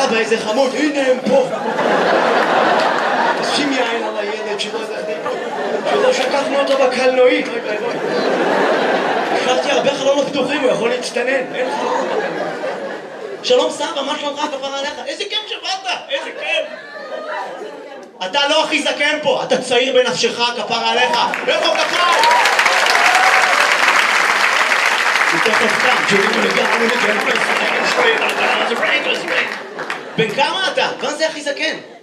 סבא, איזה חמוד, הנה הם פה. שים יין על הילד שלא שכחנו אותו בקלנועית. השארתי הרבה חלונות פתוחים, הוא יכול להצטנן. אין חלונות בקלנועית. שלום סבא, מה שלומך כפרה עליך? איזה כיף שבאת, איזה כיף. אתה לא הכי זקן פה, אתה צעיר בנפשך, כפרה עליך. איפה כפרה? בן כמה אתה? כאן זה הכי זקן.